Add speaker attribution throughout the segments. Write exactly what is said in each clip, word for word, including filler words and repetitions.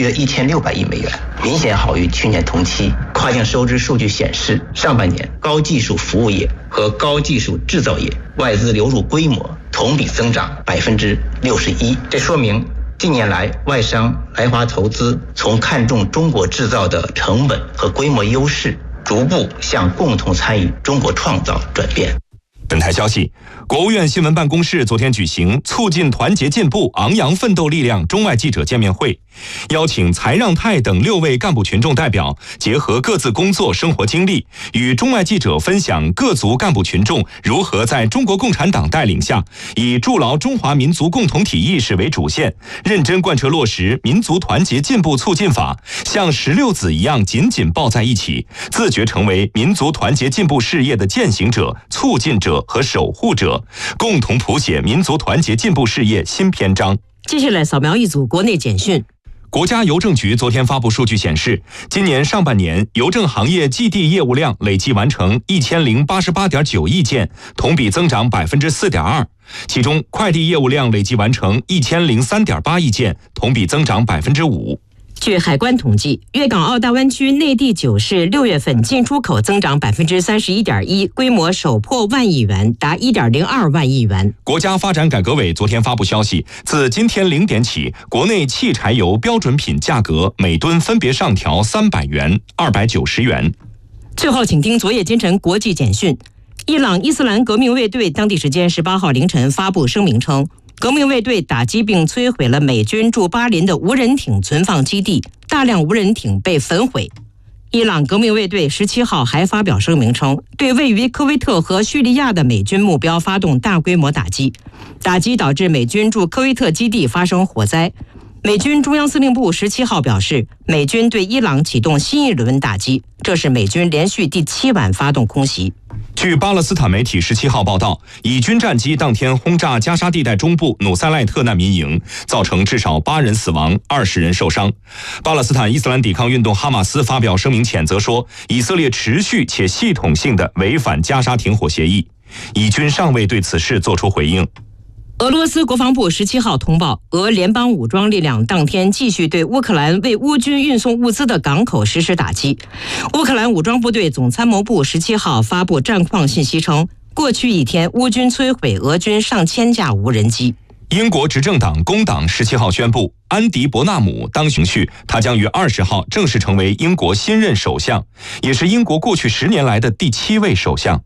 Speaker 1: 约一千六百亿美元，明显好于去年同期。跨境收支数据显示，上半年高技术服务业和高技术制造业外资流入规模同比增长百分之六十一，这说明近年来外商来华投资从看重中国制造的成本和规模优势，逐步向共同参与中国创造转变。
Speaker 2: 本台消息，国务院新闻办公室昨天举行促进团结进步、昂扬奋斗力量中外记者见面会，邀请财让泰等六位干部群众代表，结合各自工作生活经历，与中外记者分享各族干部群众如何在中国共产党带领下，以筑牢中华民族共同体意识为主线，认真贯彻落实民族团结进步促进法，像石榴籽一样紧紧抱在一起，自觉成为民族团结进步事业的践行者、促进者和守护者，共同谱写民族团结进步事业新篇章。
Speaker 3: 接下来扫描一组国内简讯。
Speaker 2: 国家邮政局昨天发布数据显示，今年上半年邮政行业寄递业务量累计完成一千零八十八点九亿件，同比增长百分之四点二。其中，快递业务量累计完成一千零三点八亿件，同比增长百分之五。
Speaker 3: 据海关统计，粤港澳大湾区内地九市六月份进出口增长百分之三十一点一，规模首破万亿元，达一点零二万亿元。
Speaker 2: 国家发展改革委昨天发布消息，自今天零点起，国内汽柴油标准品价格每吨分别上调三百元、二百九十元。
Speaker 3: 最后，请听昨夜今晨国际简讯。伊朗伊斯兰革命卫队当地时间十八号凌晨发布声明称，革命卫队打击并摧毁了美军驻巴林的无人艇存放基地，大量无人艇被焚毁。伊朗革命卫队十七号还发表声明称，对位于科威特和叙利亚的美军目标发动大规模打击，打击导致美军驻科威特基地发生火灾。美军中央司令部十七号表示，美军对伊朗启动新一轮打击，这是美军连续第七晚发动空袭。
Speaker 2: 据巴勒斯坦媒体十七号报道，以军战机当天轰炸加沙地带中部努塞赖特难民营，造成至少八人死亡、二十人受伤。巴勒斯坦伊斯兰抵抗运动哈马斯发表声明谴责说，以色列持续且系统性地违反加沙停火协议，以军尚未对此事作出回应。
Speaker 3: 俄罗斯国防部十七号通报，俄联邦武装力量当天继续对乌克兰为乌军运送物资的港口实施打击。乌克兰武装部队总参谋部十七号发布战况信息称，过去一天乌军摧毁俄军上千架无人机。
Speaker 2: 英国执政党工党十七号宣布，安迪·伯纳姆当选续，他将于二十号正式成为英国新任首相，也是英国过去十年来的第七位首相。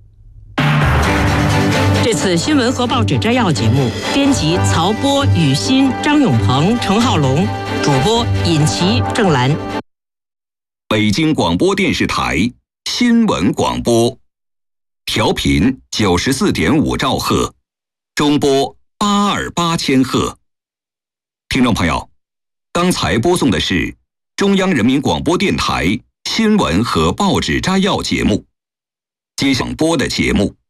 Speaker 3: 这次新闻和报纸摘要节目，编辑曹波、雨欣、张永鹏、程浩龙，主播尹琪、郑兰。
Speaker 4: 北京广播电视台新闻广播，调频九十四点五兆赫，中波八二八千赫。听众朋友，刚才播送的是中央人民广播电台新闻和报纸摘要节目，接想播的节目。